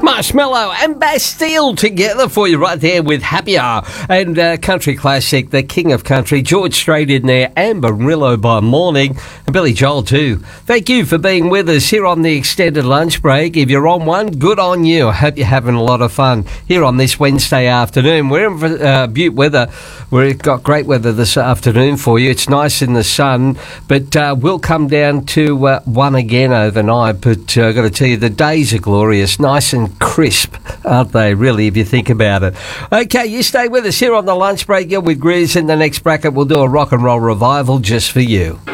Marshmallow and Bastille together for you right there with Happy Hour. And country classic, the king of country, George Strait in there, Amarillo by Morning, and Billy Joel too. Thank you for being with us here on the extended lunch break. If you're on one, good on you. I hope you're having a lot of fun here on this Wednesday afternoon. We're in Butte weather. We've got great weather this afternoon for you. It's nice in the sun, but we'll come down to one again overnight. But I've got to tell you, the days are glorious, nice and crisp, aren't they, really, if you think about it. Okay, you stay with us here on the lunch break. You're with Grizz. In the next bracket, we'll do a rock and roll revival just for you.